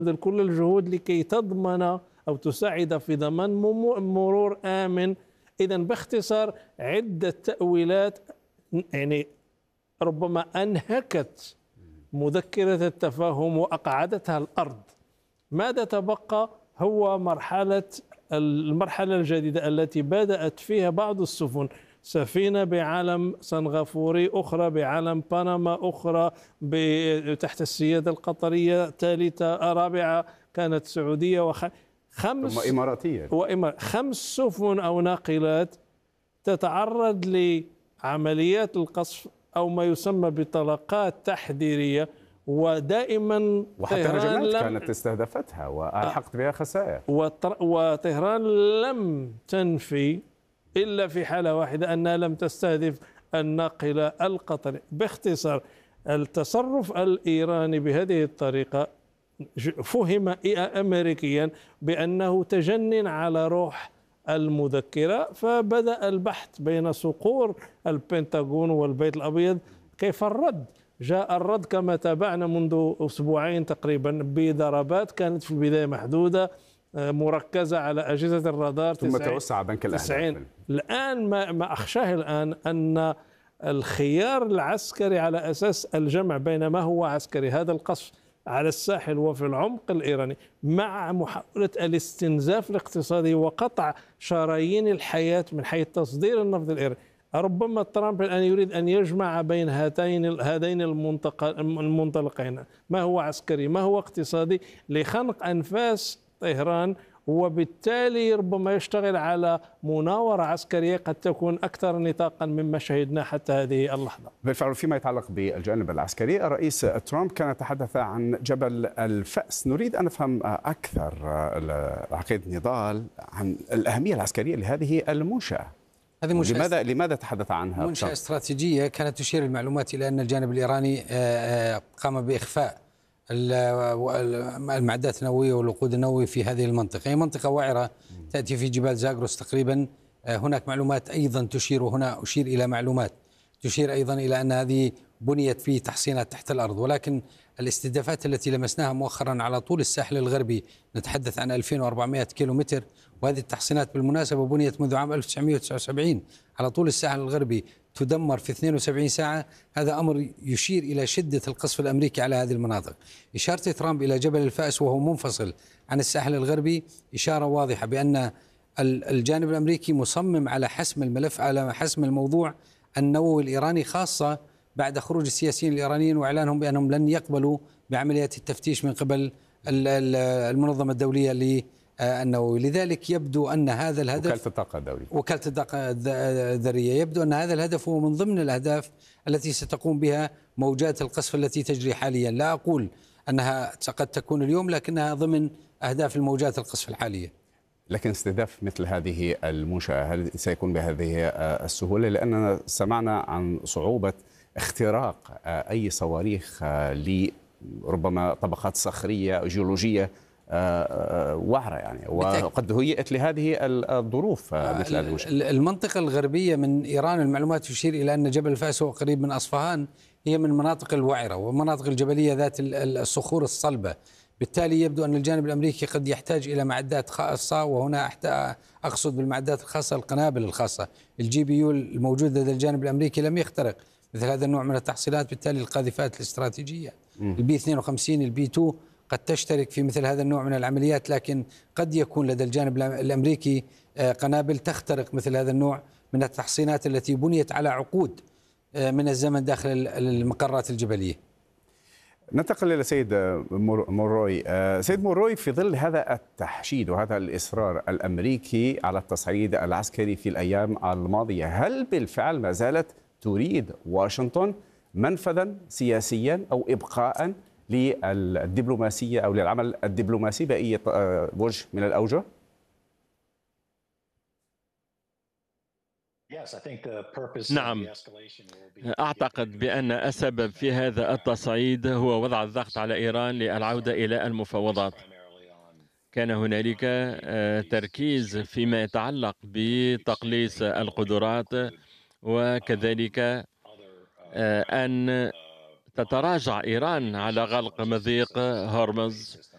كل الجهود لكي تضمن أو تساعد في ضمان مرور آمن. إذا باختصار عدة تأويلات يعني ربما أنهكت مذكرة التفاهم وأقعدتها الأرض. ماذا تبقى هو المرحلة الجديدة التي بدأت فيها بعض السفن، سفينة بعلم سنغافوري، أخرى بعلم بنما، أخرى تحت السيادة القطرية، ثالثة رابعة كانت سعودية، ثم إماراتية، خمس سفن أو ناقلات تتعرض لعمليات القصف أو ما يسمى بطلقات تحذيرية. ودائما وحتى هجمات كانت استهدفتها وألحقت بها خسائر، وطهران لم تنفي إلا في حالة واحدة أنها لم تستهدف الناقلة القطرية. باختصار التصرف الإيراني بهذه الطريقة فهم أمريكيا بأنه تجن على روح المذكرة، فبدأ البحث بين صقور البنتاغون والبيت الأبيض كيف الرد. جاء الرد كما تابعنا منذ أسبوعين تقريبا بضربات كانت في البداية محدودة مركزة على أجهزة الرادار، ثم توسع بنك الأهداف. الآن ما أخشاه الآن أن الخيار العسكري على أساس الجمع بين ما هو عسكري، هذا القصف على الساحل وفي العمق الإيراني، مع محاولة الاستنزاف الاقتصادي وقطع شرايين الحياة من حيث تصدير النفط الإيراني. ربما ترامب الآن يريد أن يجمع بين هذين المنطلقين، ما هو عسكري ما هو اقتصادي، لخنق أنفاس طهران، وبالتالي ربما يشتغل على مناورة عسكرية قد تكون أكثر نطاقا مما شهدنا حتى هذه اللحظة. بالفعل فيما يتعلق بالجانب العسكري، الرئيس ترامب كان يتحدث عن جبل الفأس. نريد أن نفهم أكثر عقيدة نضال عن الأهمية العسكرية لهذه المنشأة. لماذا تحدث عنها؟ منشأة استراتيجية كانت تشير المعلومات إلى أن الجانب الإيراني قام بإخفاء المعدات النووية والوقود النووي في هذه المنطقة. هي منطقة وعرة تأتي في جبال زاغروس تقريبا. هناك معلومات أيضا تشير، وهنا أشير إلى معلومات تشير أيضا إلى أن هذه بنيت في تحصينات تحت الأرض، ولكن الاستهدافات التي لمسناها مؤخرا على طول الساحل الغربي نتحدث عن 2400 كيلومتر، وهذه التحصينات بالمناسبة بنيت منذ عام 1979 على طول الساحل الغربي، تدمر في 72 ساعة. هذا أمر يشير إلى شدة القصف الأمريكي على هذه المناطق. إشارة ترامب إلى جبل الفأس وهو منفصل عن الساحل الغربي إشارة واضحة بأن الجانب الأمريكي مصمم على حسم الملف، على حسم الموضوع النووي الإيراني، خاصة بعد خروج السياسيين الإيرانيين وإعلانهم بأنهم لن يقبلوا بعمليات التفتيش من قبل المنظمة الدولية للنووي. لذلك يبدو أن هذا الهدف، وكالة الطاقة الذرية، يبدو أن هذا الهدف هو من ضمن الأهداف التي ستقوم بها موجات القصف التي تجري حاليا. لا أقول أنها قد تكون اليوم، لكنها ضمن أهداف الموجات القصف الحالية. لكن استهداف مثل هذه المنشأة هل سيكون بهذه السهولة؟ لأننا سمعنا عن صعوبة اختراق أي صواريخ لربما طبقات صخرية جيولوجية وعرة يعني، وقد هيئت لهذه الظروف مثل هذه المنشأة. المنطقة الغربية من إيران المعلومات تشير إلى أن جبل الفأس هو قريب من أصفهان، هي من مناطق الوعرة ومناطق الجبلية ذات الصخور الصلبة. بالتالي يبدو أن الجانب الأمريكي قد يحتاج إلى معدات خاصة، وهنا أقصد بالمعدات الخاصة القنابل الخاصة. الجي بي يو الموجود لدى الجانب الأمريكي لم يخترق مثل هذا النوع من التحصيلات، بالتالي القاذفات الاستراتيجية البي 52 البي 2 قد تشترك في مثل هذا النوع من العمليات، لكن قد يكون لدى الجانب الأمريكي قنابل تخترق مثل هذا النوع من التحصينات التي بنيت على عقود من الزمن داخل المقرات الجبلية. ننتقل إلى سيد موروي. سيد موروي، في ظل هذا التحشيد وهذا الإصرار الأمريكي على التصعيد العسكري في الأيام الماضية، هل بالفعل ما زالت تريد واشنطن منفذا سياسيا أو إبقاء للدبلوماسية أو للعمل الدبلوماسي بأي وجه من الأوجه؟ نعم، أعتقد بأن السبب في هذا التصعيد هو وضع الضغط على إيران للعودة إلى المفاوضات. كان هنالك تركيز فيما يتعلق بتقليص القدرات، وكذلك أن تتراجع إيران على غلق مضيق هرمز